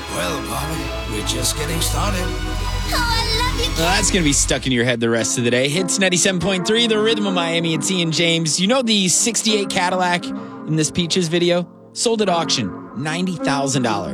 Well, Polly, we're just getting started. Oh, I love you, Ken. That's going to be stuck in your head the rest of the day. Hits 97.3, the rhythm of Miami. It's Ian James. You know the 68 Cadillac in this Peaches video? Sold at auction, $90,000.